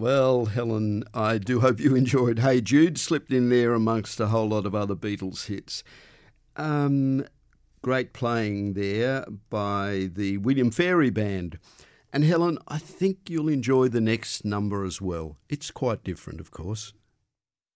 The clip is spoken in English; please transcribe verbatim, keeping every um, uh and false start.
Well, Helen, I do hope you enjoyed Hey Jude, slipped in there amongst a whole lot of other Beatles hits. Um, great playing there by the William Fairey Band. And Helen, I think you'll enjoy the next number as well. It's quite different, of course.